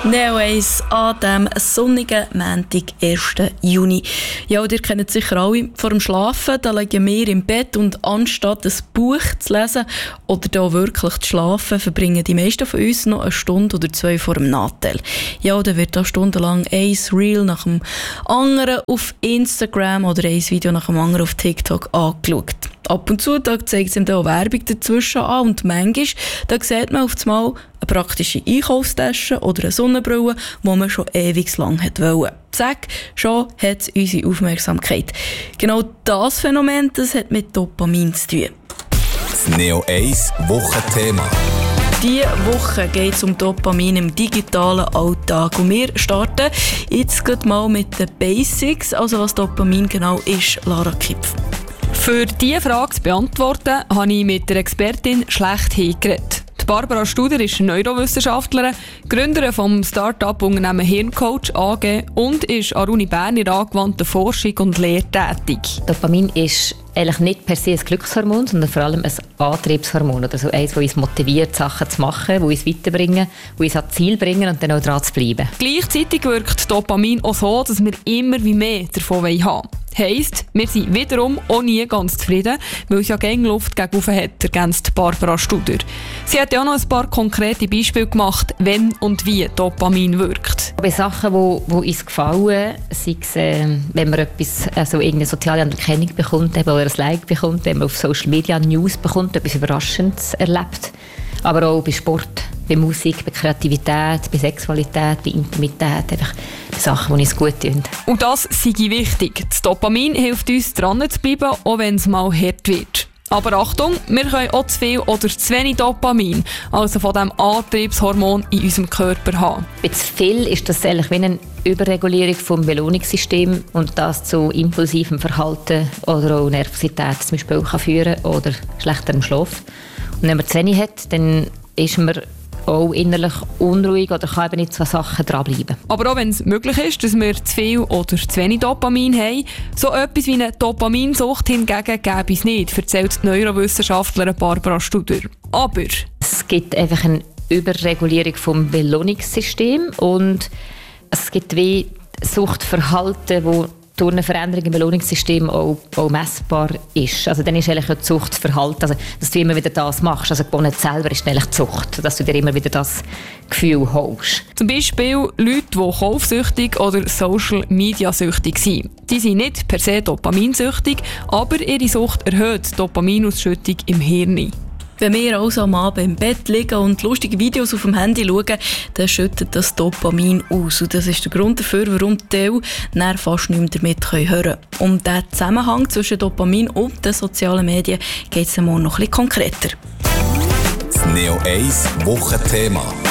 Neo 1 an diesem sonnigen Montag, 1. Juni. Ja, und ihr kennt es sicher alle. Vor dem Schlafen, da liegen wir im Bett und anstatt ein Buch zu lesen oder da wirklich zu schlafen, verbringen die meisten von uns noch eine Stunde oder zwei vor dem Nachteil. Ja, und dann wird da stundenlang ein Reel nach dem anderen auf Instagram oder ein Video nach dem anderen auf TikTok angeschaut. Ab und zu zeigt es ihm da auch Werbung dazwischen an und manchmal da sieht man auf einmal eine praktische Einkaufstasche oder eine Sonnenbrille, die man schon ewig lang wollte. Zack, schon hat es unsere Aufmerksamkeit. Genau das Phänomen, das hat mit Dopamin zu tun. Das Neo 1 Wochenthema. Diese Woche geht es um Dopamin im digitalen Alltag. Und wir starten jetzt gleich mal mit den Basics, also was Dopamin genau ist, Lara Kipf. Für diese Frage zu beantworten, habe ich mit der Expertin schlechthin geredet. Barbara Studer ist Neurowissenschaftlerin, Gründerin vom Start-up-Unternehmen Hirncoach AG und ist an der Uni Bern in angewandter Forschung und Lehre tätig. Dopamin ist eigentlich nicht per se ein Glückshormon, sondern vor allem ein Antriebshormon. Oder so eins, das uns motiviert, Sachen zu machen, die uns weiterbringen, die uns ans Ziel bringen und dann auch dran zu bleiben. Gleichzeitig wirkt Dopamin auch so, dass wir immer wie mehr davon haben wollen. Heisst, wir sind wiederum auch nie ganz zufrieden, weil es ja gegen Luft gegen oben hat, ergänzt Barbara Studer. Sie hat ja auch noch ein paar konkrete Beispiele gemacht, wenn und wie Dopamin wirkt. Bei Sachen, die uns gefallen, sei es, wenn man etwas, also irgendeine soziale Anerkennung bekommt oder ein Like bekommt, wenn man auf Social Media News bekommt, etwas Überraschendes erlebt. Aber auch bei Sport, bei Musik, bei Kreativität, bei Sexualität, bei Intimität, einfach Sachen, die uns gut tun. Und das sei wichtig. Das Dopamin hilft uns, dran zu bleiben, auch wenn es mal hart wird. Aber Achtung, wir können auch zu viel oder zu wenig Dopamin, also von diesem Antriebshormon in unserem Körper haben. Bei zu viel ist das eigentlich wie eine Überregulierung vom Belohnungssystem und das zu impulsivem Verhalten oder auch Nervosität zum Beispiel kann führen oder schlechterem Schlaf. Und wenn man zu wenig hat, dann ist man auch innerlich unruhig oder kann eben nicht so Sachen dranbleiben. Aber auch wenn es möglich ist, dass wir zu viel oder zu wenig Dopamin haben, so etwas wie eine Dopaminsucht hingegen gäbe es nicht, erzählt die Neurowissenschaftlerin Barbara Studer. Aber es gibt einfach eine Überregulierung vom Belohnungssystem und es gibt wie Suchtverhalten, wo durch eine Veränderung im Belohnungssystem auch messbar ist. Also dann ist eigentlich ein Suchtverhalten, also, dass du immer wieder das machst. Also gewonnen selber ist eigentlich die Sucht, dass du dir immer wieder das Gefühl holst. Zum Beispiel Leute, die kaufsüchtig oder Social-Media-süchtig sind. Die sind nicht per se dopaminsüchtig, aber ihre Sucht erhöht die Dopaminausschüttung im Hirn. Wenn wir also am Abend im Bett liegen und lustige Videos auf dem Handy schauen, dann schüttet das Dopamin aus. Und das ist der Grund dafür, warum die Teil fast nicht mehr damit hören können. Um diesen Zusammenhang zwischen Dopamin und den sozialen Medien geht es morgen noch ein bisschen konkreter. Das Neo 1 Wochenthema.